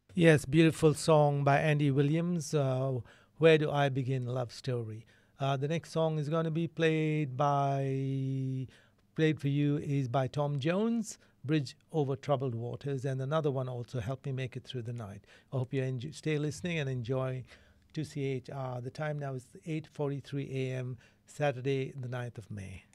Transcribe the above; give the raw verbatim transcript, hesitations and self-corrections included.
Yes, beautiful song by Andy Williams. Uh, Where Do I Begin? Love Story. Uh, the next song is going to be played by played for you is by Tom Jones, Bridge Over Troubled Waters, and another one also, Help Me Make It Through the Night. I hope you enjoy, stay listening and enjoy two C H R. The time now is eight forty-three a m. Saturday, the ninth of May.